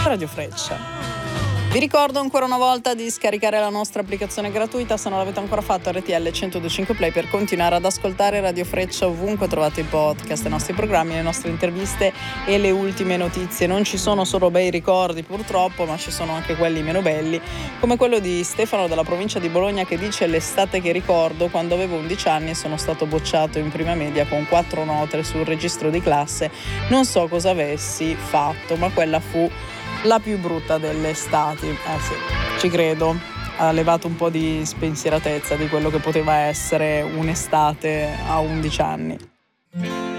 Radio Freccia. Vi ricordo ancora una volta di scaricare la nostra applicazione gratuita se non l'avete ancora fatto, RTL 102.5 Play, per continuare ad ascoltare Radio Freccia ovunque trovate i podcast, i nostri programmi, le nostre interviste e le ultime notizie. Non ci sono solo bei ricordi purtroppo, ma ci sono anche quelli meno belli, come quello di Stefano dalla provincia di Bologna, che dice: l'estate che ricordo, quando avevo 11 anni e sono stato bocciato in prima media con 4 note sul registro di classe. Non so cosa avessi fatto, ma quella fu la più brutta delle estati. Sì, ci credo. Ha levato un po' di spensieratezza di quello che poteva essere un'estate a 11 anni.